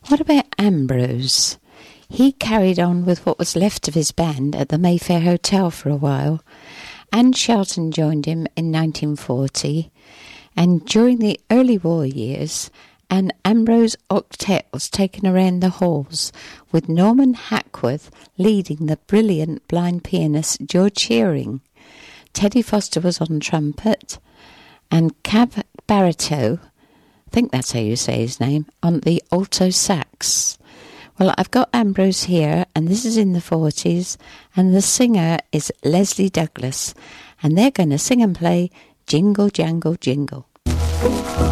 What about Ambrose? He carried on with what was left of his band at the Mayfair Hotel for a while. Anne Shelton joined him in 1940, and during the early war years, an Ambrose octet was taken around the halls, with Norman Hackworth leading the brilliant blind pianist George Shearing. Teddy Foster was on trumpet, and Cab Barreto, I think that's how you say his name, on the alto sax. Well, I've got Ambrose here, and this is in the 40s, and the singer is Leslie Douglas, and they're going to sing and play Jingle Jangle Jingle.